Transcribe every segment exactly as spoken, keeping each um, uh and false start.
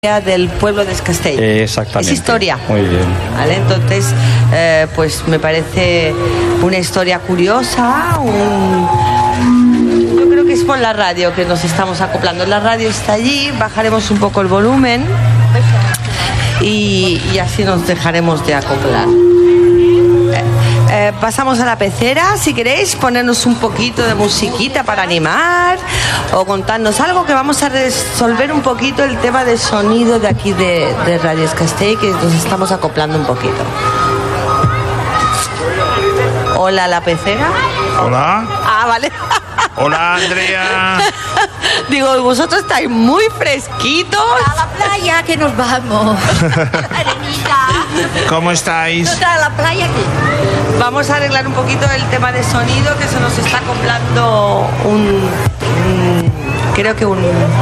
del pueblo de Escastell. Exactamente. Es historia. Muy bien. ¿Vale? Entonces, eh, pues me parece una historia curiosa. Un... Yo creo que es por la radio que nos estamos acoplando. La radio está allí, bajaremos un poco el volumen y, y así nos dejaremos de acoplar. Eh, pasamos a la pecera, si queréis ponernos un poquito de musiquita para animar o contarnos algo, que vamos a resolver un poquito el tema de sonido de aquí de, de Radio Escastell, que nos estamos acoplando un poquito. Hola, la pecera. Hola. Ah, vale. Hola, Andrea. Digo, vosotros estáis muy fresquitos. A la playa que nos vamos. Arenita. ¿Cómo estáis? ¿No está a la playa aquí? Vamos a arreglar un poquito el tema de sonido, que se nos está acoplando un, un creo que un,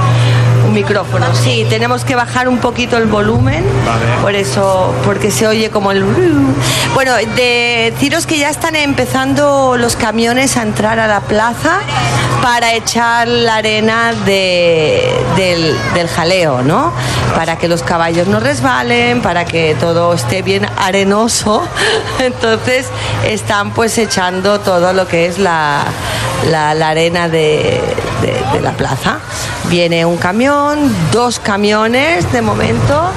un micrófono. Sí, tenemos que bajar un poquito el volumen. Vale. Por eso, porque se oye como el... Bueno, deciros que ya están empezando los camiones a entrar a la plaza para echar la arena de, del, del jaleo, ¿no? Para que los caballos no resbalen, para que todo esté bien arenoso. Entonces están pues echando todo lo que es la, la, la arena de, de, de la plaza. Viene un camión, dos camiones de momento,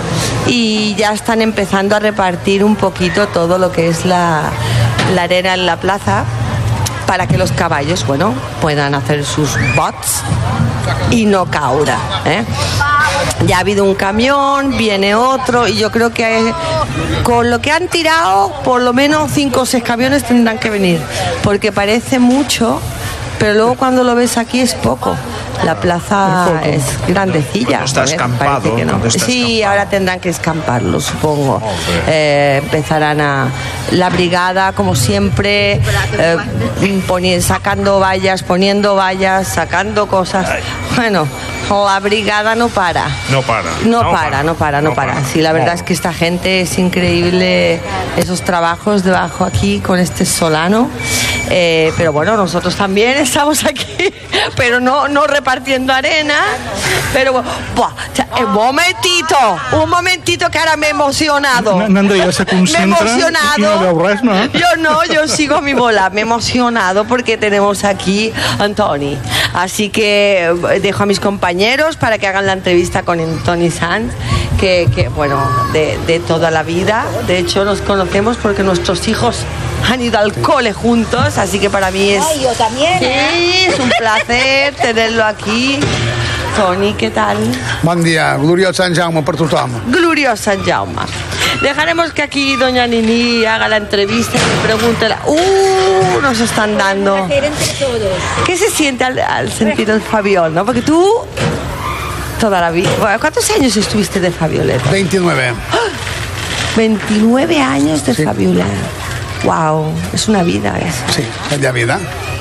y ya están empezando a repartir un poquito todo lo que es la, la arena en la plaza, para que los caballos, bueno, puedan hacer sus bots y no caura, ¿eh? Ya ha habido un camión, viene otro, y yo creo que con lo que han tirado, por lo menos cinco o seis camiones tendrán que venir, porque parece mucho, pero luego cuando lo ves aquí es poco. La plaza es grandecilla. Cuando está escampado. Que no. Está Sí, escampado. ahora tendrán que escamparlo, supongo. Eh, empezarán a... La brigada, como siempre, eh, poni- sacando vallas, poniendo vallas, sacando cosas. Bueno, la brigada no para. No para. No, no para, para, no para, no, no para. para. Sí, la verdad no. Es que esta gente es increíble, esos trabajos debajo aquí con este solano. Eh, pero bueno, nosotros también estamos aquí, pero no, no repartiendo arena. Pero buah, un momentito, un momentito que ahora me he emocionado. N'Andrea se concentra. Me he emocionado. I no veu res, no? Yo no, yo sigo mi bola. Me he emocionado porque tenemos aquí a Antoni. Así que dejo a mis compañeros para que hagan la entrevista con Antoni Sanz, que, que bueno, de, de toda la vida. De hecho, nos conocemos porque nuestros hijos han ido al cole juntos, así que para mí es... Ay, yo también, sí, ¿eh? es un placer tenerlo aquí. Toni, ¿qué tal? Bon dia, gloriós Sant Jaume per tothom. Gloriós Sant Jaume. Dejaremos que aquí doña Nini haga la entrevista y me pregunte la... ¡Uh! Nos están dando... ¿Qué se siente al, al sentir el Fabiol, no? Porque tú... Toda la vida... ¿Cuántos años estuviste de Fabioleta? veintinueve. veintinueve años de sí. Fabioleta. Wow, es una vida eso. Sí, es de vida.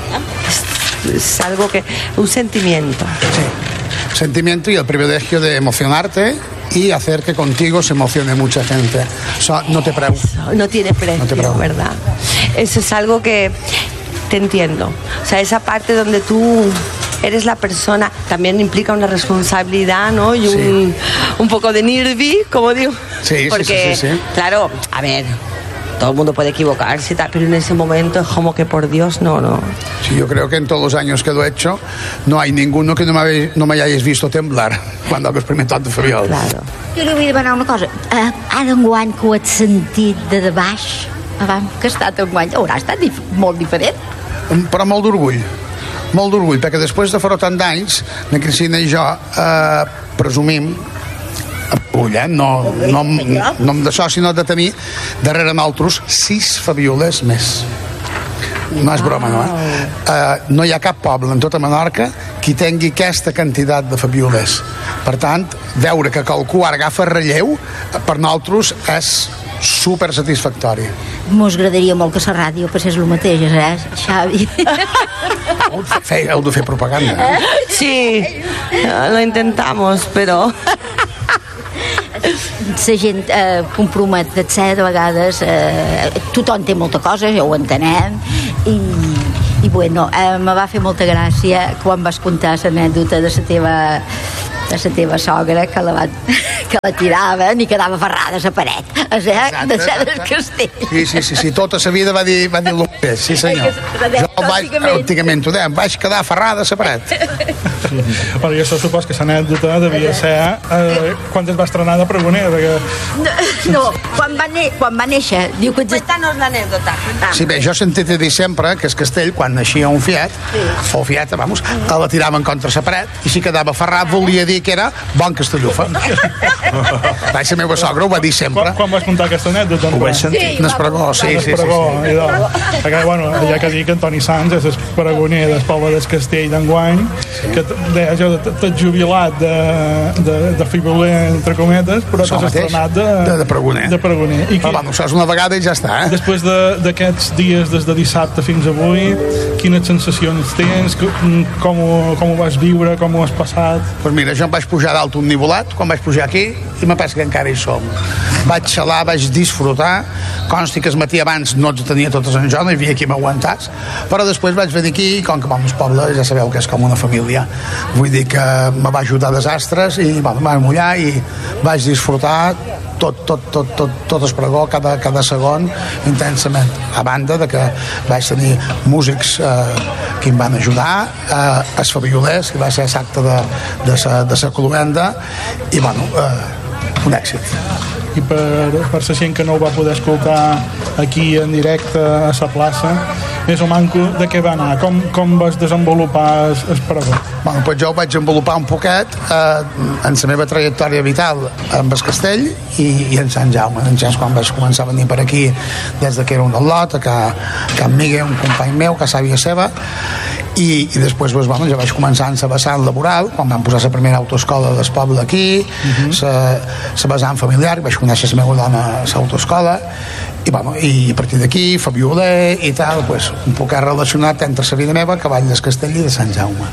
Es, es algo que... Un sentimiento. Sí, sentimiento y el privilegio de emocionarte y hacer que contigo se emocione mucha gente. Eso no te preocupa. No tiene precio, no te ¿verdad? Eso es algo que te entiendo. O sea, esa parte donde tú eres la persona, también implica una responsabilidad, ¿no? Y un, sí. un poco de nervi, como digo. Sí, porque, sí, sí, sí, sí. Claro, a ver, todo el mundo puede equivocarse, pero en ese momento es como que por Dios, no, no. Sí, yo creo que en todos los años que lo he hecho no hay ninguno que no me, no me hayáis visto temblar cuando hago experimentat de Fabiol. Claro. Jo li vull demanar una cosa. Uh, ara enguany que ho has sentit de de baix, abans que ha estat enguany, haurà estat dif- molt diferent. Però molt d'orgull, molt d'orgull, perquè després de farò tant d'anys, la Cristina i jo eh, presumim Ull, eh? no, no, no d'això, sinó de tenir darrere nosaltres sis Fabioles més. No és broma, no? Eh? Uh, no hi ha cap poble en tota Menorca qui tingui aquesta quantitat de Fabioles. Per tant, veure que qualcú ara agafa relleu, per nosaltres és super satisfactori. Mos agradaria molt que la ràdio passés el mateix, eh, Xavi? Heu de fer, heu de fer propaganda. Eh? Sí, lo intentamos, però... La gent eh, compromet-se de vegades, eh, tothom té molta cosa, ja ho entenem, i, i bueno, eh, me va fer molta gràcia quan vas contar l'anècdota de la teva de la teva sogra que la, van, que la tiraven i quedava ferrada a la paret, a ser de ser del castell. Sí, sí, sí, sí, tota la vida va dir, va dir el mateix, sí senyor. Jo vaig, antigament ho deien, vaig quedar ferrada a la paret. Sí. Bueno, jo supos que l'anècdota devia ser eh, quan es va estrenar de pregoner, perquè... No, no quan, va ne quan va néixer, diu que... Cuéntanos l'anécdota. Sí, bé, jo he sentit a dir sempre que el castell, quan naixia un fiat, sí. o fiat, vamos, que la tiraven contra la paret, i si quedava ferrat volia dir que era bon castellufa. La meva sogra ho va dir sempre. Quan, quan vas contar aquesta anècdota? Ho vaig sentir. Sí, N'espregó, sí, sí, sí, sí. Perquè, bueno, ja que dic que Antoni Sans és el pregoner del poble del castell d'enguany, que deia jo, t'has jubilat de, de, de fibuler, entre cometes, però t'has estrenat de, de, de pregoner. De pregoner. I però, bueno, això és una vegada i ja està, eh? Després d'aquests dies, des de dissabte fins avui, quines sensacions tens? Com ho, com ho vas viure? Com ho has passat? Doncs pues mira, jo em vaig pujar dalt un nivolat quan vaig pujar aquí i me penso que encara hi som. Vaig xalar, vaig disfrutar, consti que el matí abans no tenia totes en jo, no hi havia qui m'aguantàs, però després vaig venir aquí i com que vam al poble ja sabeu que és com una família. Vull dir que me va ajudar a desastres i bueno, em vaig mullar i vaig disfrutar tot, tot, tot, tot, tot el pregó, cada, cada segon, intensament. A banda de que vaig tenir músics eh, que em van ajudar, eh, els fabiolers, que va ser l'acte de, de, sa, de sa cloenda, i bueno, eh, un èxit. I per, per la gent que no ho va poder escoltar aquí en directe a la plaça, més o manco de què va anar? Com, com vas desenvolupar el, el pregó? Bueno, pues jo ho vaig desenvolupar un poquet eh, en la meva trajectòria vital amb el castell i, i en Sant Jaume. En Jaume, quan vaig començar a venir per aquí des de que era un al·lot, que, que en Miguel, un company meu, que sàvia seva, i, i després pues, bueno, ja vaig començar en la vessant laboral, quan vam posar la primera autoescola del poble aquí, la uh-huh. vessant familiar, vaig conèixer la meva dona a l'autoescola, i, bueno, i a partir d'aquí, fa violer i tal, pues, un poc relacionat entre la vida meva, Cavall del Castell i de Sant Jaume.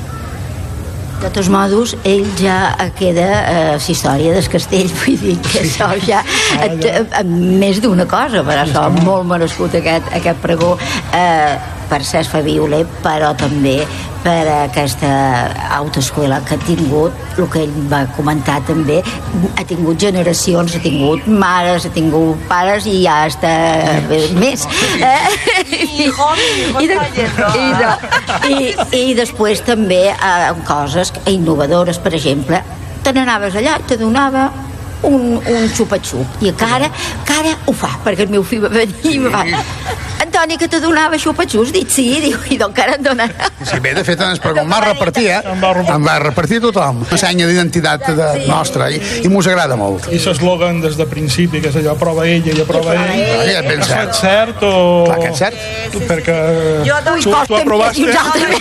De tots modos, ell ja queda a eh, la història del castell, vull dir que sí. Això ja, et, eh, més d'una cosa, per això molt merescut aquest, aquest pregó, eh, per ser fa violer, però també per aquesta autoescola que ha tingut, el que ell va comentar també, ha tingut generacions, ha tingut mares, ha tingut pares i ja està més. Eh? I, i, de, i, de, i, i després també eh, coses innovadores, per exemple, te n'anaves allà, te donava un, un xupa-xup i encara, encara ho fa, perquè el meu fill va venir i va Antoni, que te donava xupa-xups? Dic, sí, diu, i encara em donarà. Sí, bé, de fet, en el pregó em va repartir, eh? Em va repartir tothom. Una senya d'identitat de nostra, i, i mos agrada molt. I l'eslògan des de principi, que és allò, prova ella i aprova ell. Ah, ja és ben cert. És cert o... Clar que és cert. Perquè jo tu, tu aprovaste...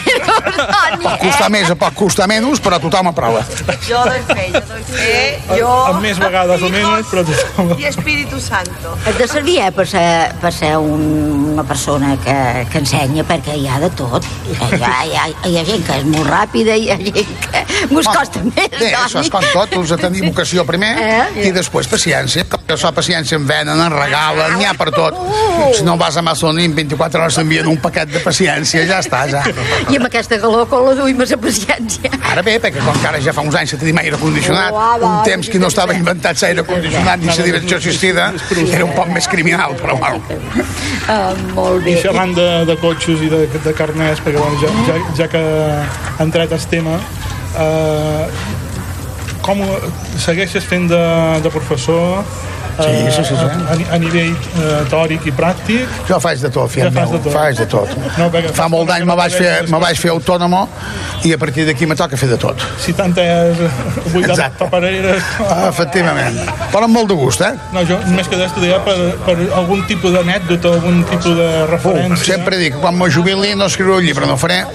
Pot costar més o pot costar menys, però tothom aprova. Jo doy fe, jo doy fe. Jo... Amb més vegades o menys, però tothom... I Espíritu Santo. Has de servir, eh, per ser, per ser un, una persona que, que ensenya, perquè hi ha de tot. Hi ha, hi, ha, hi ha gent que és molt ràpida i hi ha gent que mos costa més. Bé, això és com tot, tu has de tenir vocació primer i després paciència. Com que això paciència en venen, en regalen, n'hi ha per tot. Si no vas a Amazon i en vint-i-quatre hores t'envien un paquet de paciència, ja està, ja. I amb aquesta galó com la duim a la paciència. Ara bé, perquè com que ara ja fa uns anys que tenim aire condicionat, un temps que no estava inventat l'aire condicionat ni la direcció assistida, era un poc més criminal, però bueno. Uh, molt bé. I xerrant de, de cotxes i de, de carnets, perquè bueno, ja, ja, ja que ha entrat el tema, eh, com segueixes fent de, de professor? Sí, sí, sí, sí. A, a nivell eh, teòric i pràctic? Jo faig de tot, fiat meu, faig de tot. No, fa molt d'any me vaig fer, me vaig fer autònomo i a partir d'aquí me toca fer de tot. Si tant és vuitanta papereres... Efectivament. Però amb molt de gust, eh? No, jo només que d'estudiar per, per algun tipus d'anècdota, algun tipus de referència... Uh, sempre dic, quan me jubili no escriuré un llibre, no faré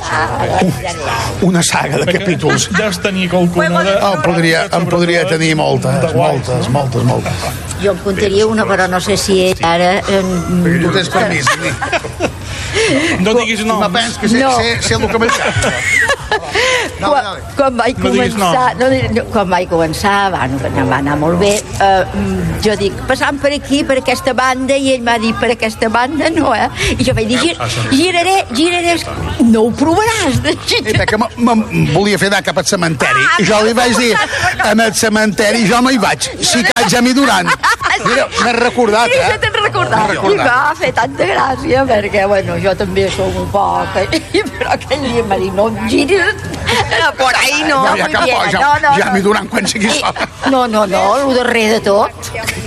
una saga de capítols. Ja has tenir qualcuna de... Oh, podria, em podria tenir moltes, moltes, moltes, moltes. Jo en contaria una, però no sé si ell ara... Eh, tu tens permís, no diguis noms. Me penso que sé, no. sé, sé el que m'ha dit. quan, quan vaig No diguis començar no, no, quan vaig començar va, no, va anar molt bé, uh, jo dic passant per aquí, per aquesta banda, i ell m'ha dit per aquesta banda no, eh? I jo vaig dir gir, giraré, giraré, no ho provaràs de girar. Que me volia fer anar cap al cementeri i jo li vaig dir, en el cementeri jo no hi vaig, sí que ja m'hi durant. Mira, m'he recordat, eh? Sí, t'he recordat. I va fer tanta gràcia, perquè, bueno, jo també soc un poc, però aquell dia m'ha dit, no em giris, por ahí no. Ja, ja, ja, ja, no, no, ja m'hi durant quan sigui sola. No, no, no, el darrer de tot.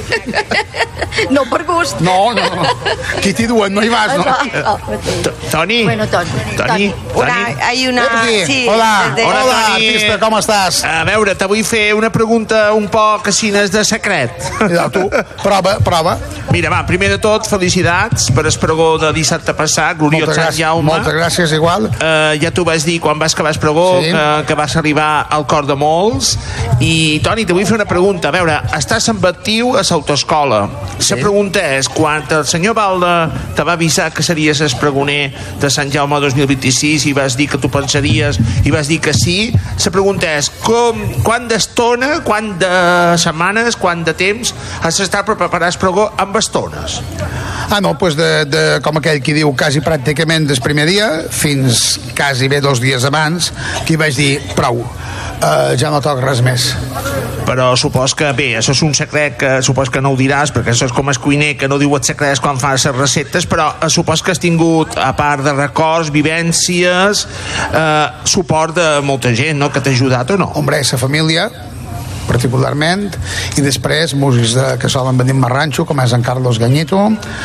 No per gust. No, no, no. Qui t'hi duen, no hi vas, no? Toni. Bueno, Toni. Toni. Una, hay una... Sí, hola, desde- hola, Hola, Toni. artista, com estàs? A veure, te vull fer una pregunta un poc així de secret. Mira, tu, prova, prova. Mira, va, primer de tot, felicitats per el pregó de dissabte passat, gloriós Moltes Sant gràcies, Jaume. moltes gràcies, igual. Uh, ja t'ho vas dir quan vas acabar el pregó, Sí. que, que vas arribar al cor de molts. I, Toni, te vull fer una pregunta. A veure, estàs en actiu a l'autoescola. La pregunta és, quan el senyor Balda te va avisar que series el pregoner de Sant Jaume dos mil vint-i-sis i vas dir que tu pensaries i vas dir que sí, la pregunta és, com, quant d'estona, quant de setmanes, quant de temps has d'estar per preparar el pregó amb estones? Ah, no, doncs de, de, com aquell qui diu, quasi pràcticament des primer dia fins quasi bé dos dies abans, que vaig dir, prou, uh, ja no toc res més. Però supos que, bé, això és un secret que supos que no ho diràs, perquè això és com el cuiner que no diu els secrets quan fa les receptes, però eh, supos que has tingut, a part de records, vivències, eh, suport de molta gent, no?, que t'ha ajudat o no? Hombre, sa família, particularment, i després músics de, que solen venir a ranxo, com és en Carlos Gañito,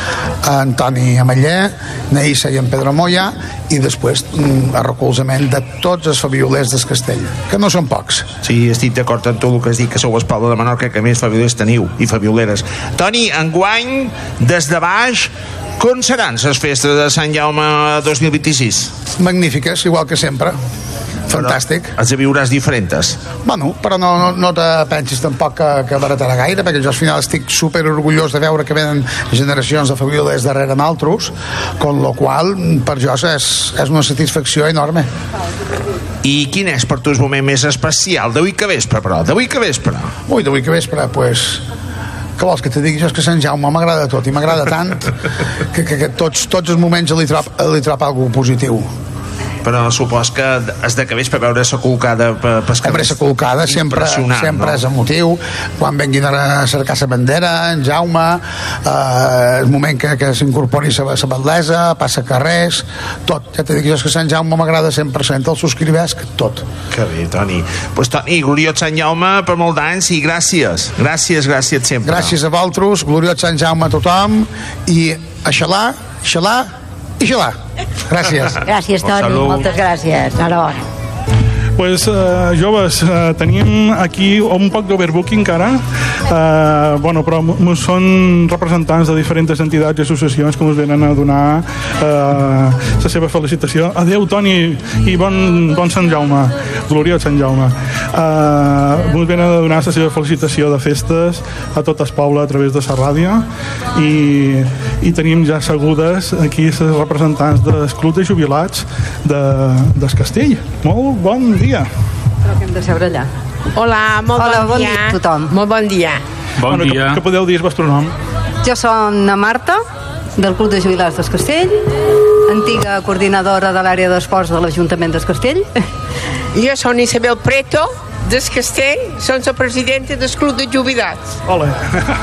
en Toni Ametller, Neissa i en Pedro Moya, i després mm, el recolzament de tots els fabiolers del Castell, que no són pocs. Sí, estic d'acord amb tot el que has dit, que sou el poble de Menorca que més fabiolers teniu, i fabioleres. Toni, enguany, des de baix, com seran les festes de Sant Jaume dos mil vint-i-sis? Magnífiques, igual que sempre. Fantàstic. Els de viuràs diferents. Bueno, però no, no, no te pensis tampoc que, que baratarà gaire, perquè jo al final estic super orgullós de veure que venen generacions de fabiolers darrere naltros, con lo qual per jo és, és una satisfacció enorme. I quin és per tu el moment més especial d'avui que vespre, però? D'avui que vespre? Ui, d'avui que vespre, pues, què vols que te digui? Jo és que Sant Jaume m'agrada tot i m'agrada tant que, que, que tots, tots els moments li trob, li trob alguna positiu. Però supos que has de que vés per veure la col·locada per pescar. Hombre, la col·locada sempre, sempre no? és emotiu. Quan venguin a cercar la bandera, en Jaume, eh, el moment que, que s'incorpori la batlesa, passa carrers, tot. Ja t'he dit que jo és que Sant Jaume m'agrada cent per cent, el subscrivesc, tot. Que bé, Toni. Pues, Toni, gloriós Sant Jaume per molt d'anys i gràcies. Gràcies, gràcies sempre. Gràcies a vosaltres, gloriós Sant Jaume a tothom, i a xalà, xalà i xalà. Gràcies. Gràcies, Toni, moltes gràcies. Ara. Pues, uh, joves, uh, tenim aquí un poc d'overbooking encara, uh, bueno, però m- són representants de diferents entitats i associacions que ens venen a donar uh, la seva felicitació. Adéu, Toni, i bon, bon Sant Jaume, gloriós Sant Jaume. Uh, ens venen a donar la seva felicitació de festes a tot el poble a través de la ràdio, i, i tenim ja assegudes aquí les representants dels clubs de jubilats de, del Castell. Molt bon dia. Però que hem de seure allà. Hola, molt Hola, bon, bon dia. dia a tothom. Molt bon dia. Bon bueno, dia. Que, que podeu dir el vostre nom? Jo som na Marta, del Club de Jubilats del Castell, antiga coordinadora de l'àrea d'esports de l'Ajuntament del Castell. Jo som Isabel Preto, del Castell, som la presidenta del Club de Jubilats. Hola.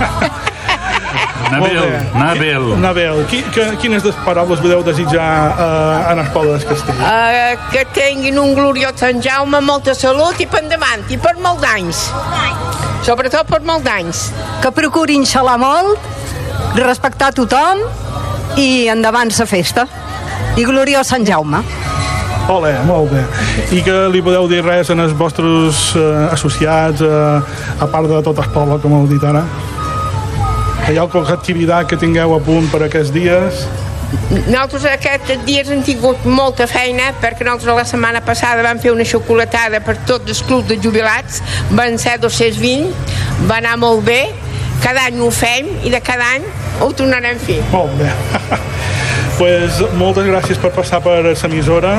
Nabel, Nabel. Nabel, qui, que, quines des paraules podeu desitjar uh, en el poble del Castell? Uh, que tinguin un gloriós Sant Jaume, molta salut i per endavant, i per molts anys. Sobretot per molts anys. Que procurin xalar molt, respectar tothom i endavant la festa. I gloriós Sant Jaume. Ole, molt bé. I que li podeu dir res en els vostres uh, associats, uh, a part de tot el poble, com heu dit ara? Hi ha qualque activitat que tingueu a punt per aquests dies? Nosaltres aquests dies hem tingut molta feina, perquè nosaltres la setmana passada vam fer una xocolatada per tots els clubs de jubilats, van ser dos-cents vint, va anar molt bé, cada any ho fem i de cada any ho tornarem a fer. Molt bé. Pues, moltes gràcies per passar per l'emissora.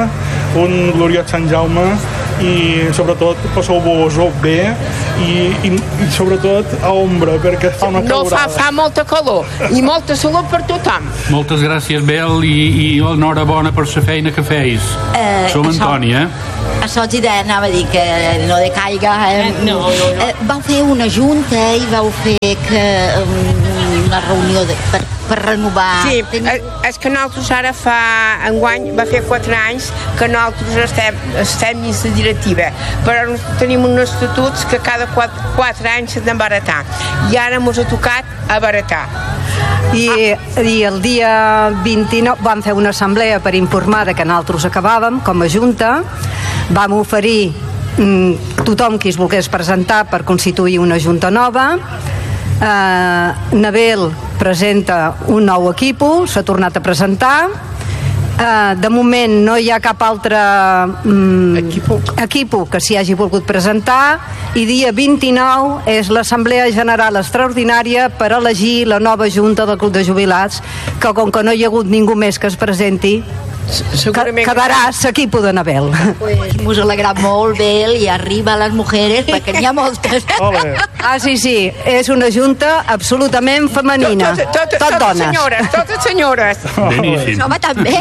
un gloriós Sant Jaume i sobretot passeu-vos-ho bé i, i, i sobretot a ombra perquè fa una no calorada. fa, fa molta calor i molta salut per tothom. Moltes gràcies, Bel, i, i enhorabona per la feina que feis. Eh, Som això- Antoni, eh? Això els idea, anava a dir que no decaiga. Eh? No, no, no. Eh, vau fer una junta i vau fer que, um, una reunió de, per, per renovar. Sí, Teniu- eh, és que nosaltres ara fa enguany, va fer quatre anys que nosaltres estem, estem dins de directiva, però tenim uns estatuts que cada quatre, quatre anys s'han d'embaratar i ara ens ha tocat abaratar. I, i el dia vint-i-nou vam fer una assemblea per informar de que nosaltres acabàvem com a Junta. Vam oferir mm, tothom qui es volgués presentar per constituir una Junta nova. eh, Nabel presenta un nou equipo, s'ha tornat a presentar. Uh, de moment no hi ha cap altre um, equipo. equipo que s'hi hagi volgut presentar i dia vint-i-nou és l'Assemblea General Extraordinària per elegir la nova Junta del Club de Jubilats, que com que no hi ha hagut ningú més que es presenti, Segurament quedarà l'equipo de Nabel. Pues mos alegra molt, Bel, i arriba les mujeres, perquè n'hi ha moltes. Ole. Ah, sí, sí, és una Junta absolutament femenina, Tot, tot, tot, tot totes dones. senyores, totes senyores. Beníssim. Home, també.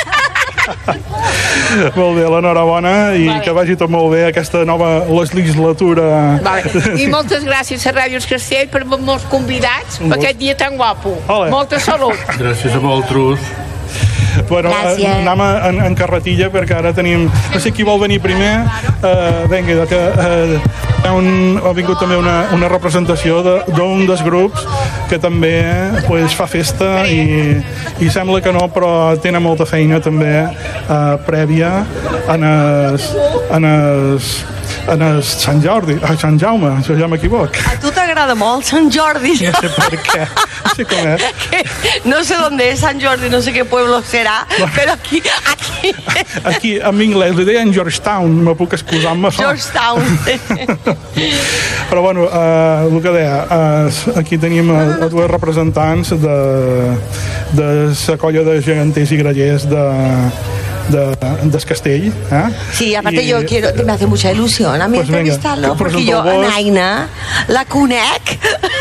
Molt bé, l'enhorabona i Vale. que vagi tot molt bé aquesta nova legislatura. Vale. I moltes gràcies a Ràdio Castell per molts convidats per aquest dia tan guapo. Ole. Molta salut. Gràcies a vosaltres. Bueno, Gràcies. eh, anem a- en, en carretilla perquè ara tenim... No sé qui vol venir primer. Eh, vinga, que eh, hi ha, un, ha vingut també una, una representació de- d'un dels grups que també pues, fa festa i, i sembla que no, però tenen molta feina també eh, prèvia en es, en es, en el Sant Jordi, a Sant Jaume, si ja m'equivoc. A tu t'agrada molt Sant Jordi. No sé per què, no sé com és. No sé dónde es San Jordi, no sé qué pueblo será, pero aquí, aquí, Aquí, en anglès, li deien Georgetown, me puc excusar amb això. Georgetown. Però bueno, eh, el que deia, eh, aquí tenim a, a dues representants de, de la colla de geganters i grallers de, de, del Castell. Eh? Sí, aparte I- yo quiero, me hace mucha ilusión a mí Pues venga, entrevistarlo, que porque yo a presenteu-vos. Naina la conec,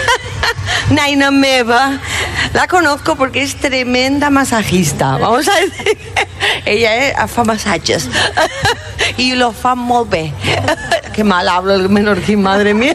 Naina meva, la conozco porque es tremenda masajista, vamos a decir, ella eh, fa masajes y lo fa molt bé. Qué mal hablo el menorquín, madre mía.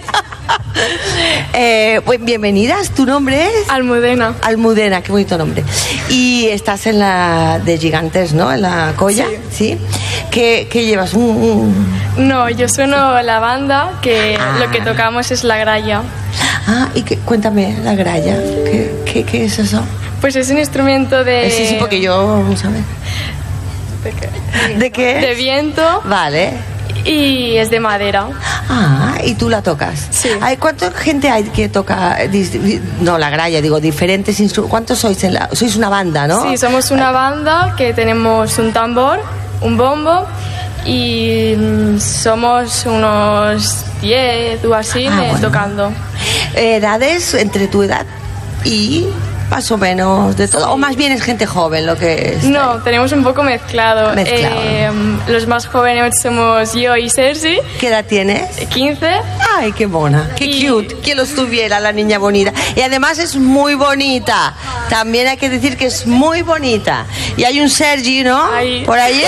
Eh, pues bienvenidas, ¿tu nombre es? Almudena. Almudena, qué bonito nombre. Y estás en la de Gigantes, ¿no? En la colla, ¿sí? ¿Qué, qué llevas? Un, un- No, yo sueno la banda, que Ah. lo que tocamos es la gralla. Ah, y qué, cuéntame, la gralla. ¿Qué, qué, qué es eso? Pues es un instrumento de... Eh, sí, sí, porque yo, vamos a ver. ¿De qué? ¿De qué? De viento Vale. y es de madera. Ah, y tú la tocas. Sí. Ay, ¿cuánta gente hay que toca? dis- No, la gralla, digo, diferentes instrumentos. ¿Cuántos sois en la...? Sois una banda, ¿no? Sí, somos una banda que tenemos un tambor, un bombo y mm, somos unos diez o así Ah, eh, bueno. tocando. Edades entre tu edad y más o menos de todo. O más bien es gente joven lo que es. No, tenemos un poco mezclado. Mezclado. Eh, los más jóvenes somos yo y Sergi, ¿Qué edad tienes? quince. Ay, qué mona, qué Y- cute. ¿Quién lo estuviera, la niña bonita? Y además es muy bonita. También hay que decir que es muy bonita. Y hay un Sergi, ¿no? Ahí. Por ahí.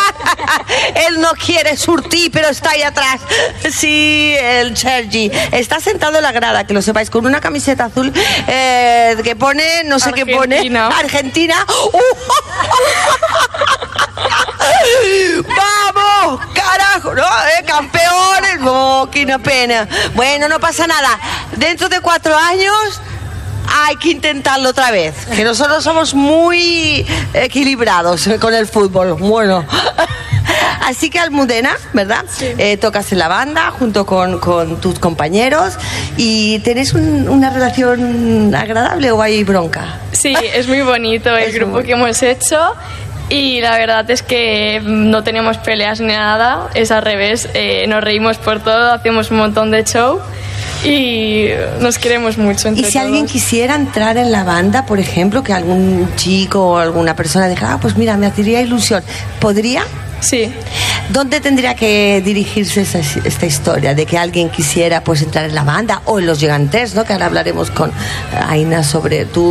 Él no quiere surtir, pero está ahí atrás. Sí, el Sergi. Está sentado en la grada, que lo sepáis, con una camiseta azul eh, que pone, no sé qué pone. Argentina. Argentina. ¡Vamos! ¡Carajo! ¿No? ¿Eh? ¡Campeones! ¡Oh, qué una pena! Bueno, no pasa nada. Dentro de cuatro años hay que intentarlo otra vez. Que nosotros somos muy equilibrados con el fútbol. Bueno. Así que Almudena, ¿verdad? Sí. Eh, tocas en la banda junto con, con tus compañeros y ¿tenés un- una relación agradable o hay bronca? Sí, es muy bonito el Es grupo muy- que hemos hecho y la verdad es que no tenemos peleas ni nada, es al revés, eh, nos reímos por todo, hacemos un montón de show y nos queremos mucho entre Y si alguien todos. quisiera entrar en la banda, por ejemplo, que algún chico o alguna persona dijera, ah, pues mira, me haría ilusión, ¿podría? Sí. ¿Dónde tendría que dirigirse esta, esta historia? De que alguien quisiera pues entrar en la banda o en los Gigantes, ¿no? Que ahora hablaremos con Aina sobre tú